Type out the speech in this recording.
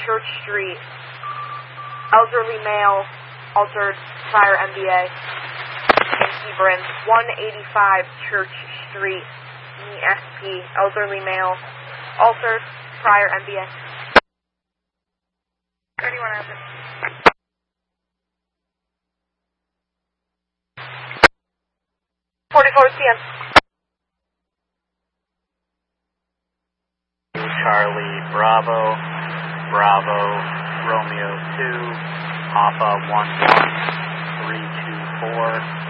Church Street. Elderly male, altered prior MBA. In Hebron, 185 Church Street, ESP, elderly male, altered prior MBA. 31 has it. 44 PM. Charlie Bravo, Bravo, Romeo 2, Alpha 11324.